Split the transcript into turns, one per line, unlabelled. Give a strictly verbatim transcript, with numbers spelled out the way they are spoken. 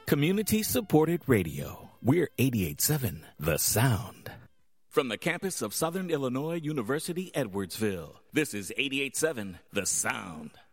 Community-supported radio. We're eighty-eight point seven The Sound. From the campus of Southern Illinois University, Edwardsville, this is eighty-eight point seven The Sound.